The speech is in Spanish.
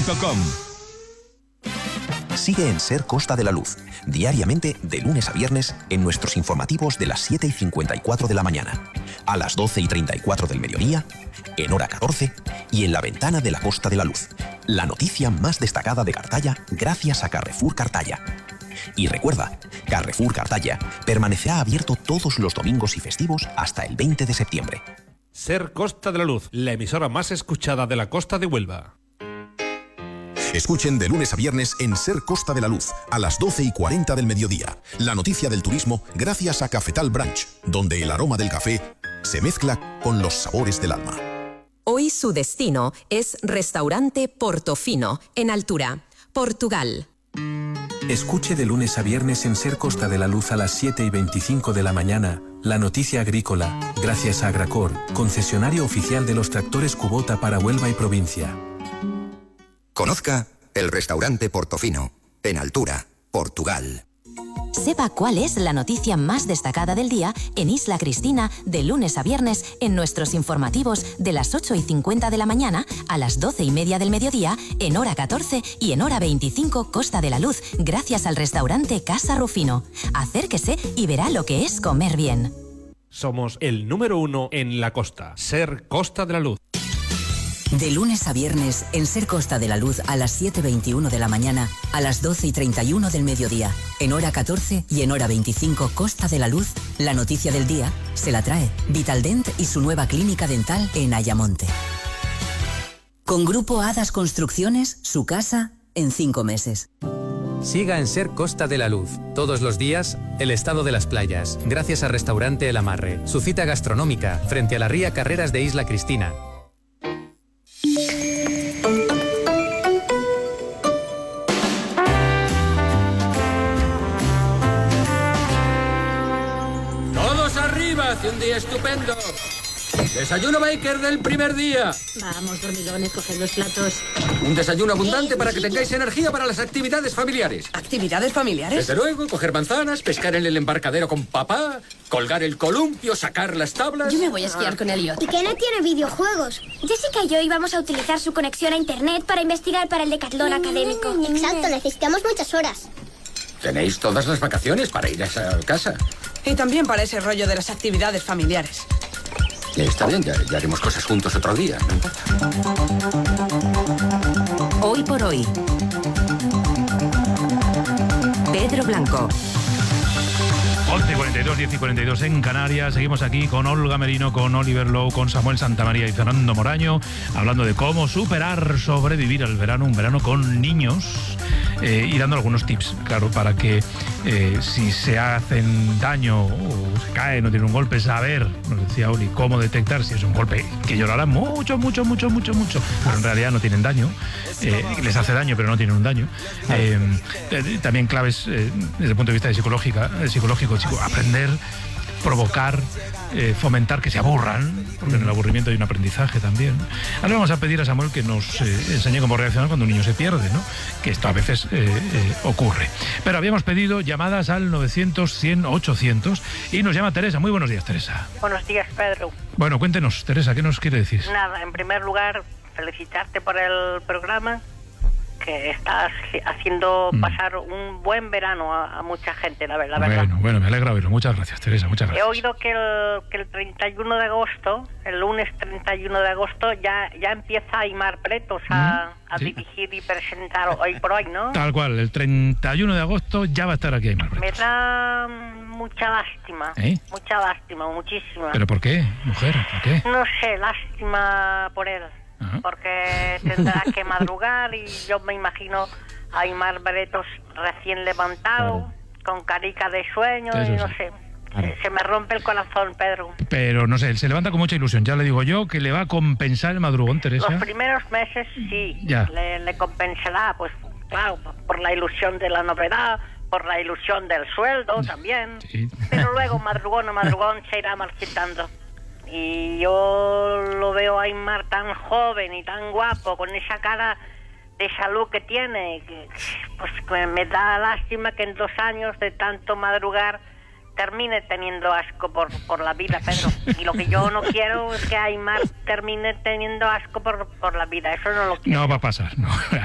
sercosta.com. Sigue en Ser Costa de la Luz, diariamente de lunes a viernes en nuestros informativos de las 7:54 de la mañana, a las 12:34 del mediodía, en hora 14 y en la ventana de la Costa de la Luz. La noticia más destacada de Cartaya gracias a Carrefour Cartaya. Y recuerda, Carrefour Cartaya permanecerá abierto todos los domingos y festivos hasta el 20 de septiembre. Ser Costa de la Luz, la emisora más escuchada de la costa de Huelva. Escuchen de lunes a viernes en Ser Costa de la Luz, a las 12:40 del mediodía. La noticia del turismo gracias a Cafetal Branch, donde el aroma del café se mezcla con los sabores del alma. Hoy su destino es Restaurante Portofino, en Altura, Portugal. Escuche de lunes a viernes en Ser Costa de la Luz a las 7:25 de la mañana, la noticia agrícola, gracias a Agracor, concesionario oficial de los tractores Kubota para Huelva y provincia. Conozca el Restaurante Portofino, en Altura, Portugal. Sepa cuál es la noticia más destacada del día en Isla Cristina de lunes a viernes en nuestros informativos de las 8:50 de la mañana a las 12:30 del mediodía en hora 14 y en hora 25 Costa de la Luz gracias al restaurante Casa Rufino. Acérquese y verá lo que es comer bien. Somos el número 1 en la costa. Ser Costa de la Luz. De lunes a viernes en Ser Costa de la Luz a las 7:21 de la mañana, a las 12:31 del mediodía, en hora 14 y en hora 25 Costa de la Luz, la noticia del día se la trae Vitaldent y su nueva clínica dental en Ayamonte. Con Grupo Hadas Construcciones, su casa en 5 meses. Siga en Ser Costa de la Luz. Todos los días, el estado de las playas, gracias a Restaurante El Amarre. Su cita gastronómica, frente a la ría Carreras de Isla Cristina. ¡Todos arriba! ¡Hace un día estupendo! ¡Desayuno Baker del primer día! Vamos, dormilones, coged los platos. Un desayuno abundante para que tengáis energía para las actividades familiares. ¿Actividades familiares? Desde luego, coger manzanas, pescar en el embarcadero con papá, colgar el columpio, sacar las tablas... Yo me voy a esquiar con Elliot. ¿Y qué no tiene videojuegos? Jessica y yo íbamos a utilizar su conexión a internet para investigar para el decatlón académico. Exacto, necesitamos muchas horas. Tenéis todas las vacaciones para ir a esa casa. Y también para ese rollo de las actividades familiares. Está bien, ya haremos cosas juntos otro día, no importa. Hoy por hoy. Pedro Blanco. 11:42, 10:42 en Canarias. Seguimos aquí con Olga Merino, con Oliver Lowe, con Samuel Santamaría y Fernando Moraño, hablando de cómo sobrevivir al verano, un verano con niños, y dando algunos tips, claro, para que si se hacen daño o se caen o tienen un golpe, saber, nos decía Oli, cómo detectar si es un golpe que llorarán mucho, pero en realidad no tienen daño, les hace daño pero no tienen un daño. También claves desde el punto de vista psicológico, chico, aprender, provocar, fomentar que se aburran, porque en el aburrimiento hay un aprendizaje también. Ahora vamos a pedir a Samuel que nos enseñe cómo reaccionar cuando un niño se pierde, ¿no? Que esto a veces ocurre. Pero habíamos pedido llamadas al 900-100-800 y nos llama Teresa. Muy buenos días, Teresa. Buenos días, Pedro. Bueno, cuéntenos, Teresa, ¿qué nos quiere decir? Nada, en primer lugar, felicitarte por el programa, que estás haciendo pasar un buen verano a mucha gente, la verdad. Bueno, me alegra oírlo. Muchas gracias, Teresa, muchas gracias. He oído que el 31 de agosto, el lunes 31 de agosto, ya empieza Aimar Pretos a dirigir y presentar Hoy por Hoy, ¿no? Tal cual, el 31 de agosto ya va a estar aquí Aimar Pretos. Me da mucha lástima, mucha lástima, muchísima. ¿Pero por qué, mujer? ¿Por qué? No sé, lástima por él. Porque tendrá que madrugar y yo me imagino a Aimar Bretos recién levantado, con carica de sueño. Eso, y no sé, se me rompe el corazón, Pedro. Pero no sé, él se levanta con mucha ilusión, ya le digo yo que le va a compensar el madrugón, Teresa. Los primeros meses sí, le compensará, pues claro, por la ilusión de la novedad, por la ilusión del sueldo también, pero luego madrugón a madrugón se irá marchitando. Y yo lo veo a Aimar tan joven y tan guapo, con esa cara de salud que tiene, que, pues me da lástima que en 2 años de tanto madrugar termine teniendo asco por la vida, Pedro. Y lo que yo no quiero es que Aimar termine teniendo asco por la vida, eso no lo quiero. No va a pasar, no.